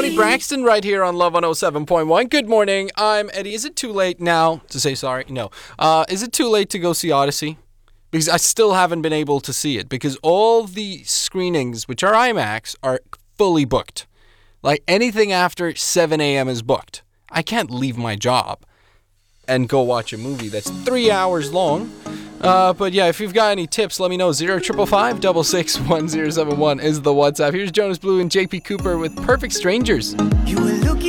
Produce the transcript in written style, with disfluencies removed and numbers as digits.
Tony Braxton right here on Love 107.1. Good morning. I'm Eddie. Is it too late now to say sorry? No. Is it too late to go see Odyssey? Because I still haven't been able to see it because all the screenings, which are IMAX, are fully booked. Like anything after 7 a.m. is booked. I can't leave my job and go watch a movie that's 3 hours long. But yeah, if you've got any tips, let me know. 0555 1071 is the WhatsApp. Here's Jonas Blue and JP Cooper with Perfect Strangers. You were looking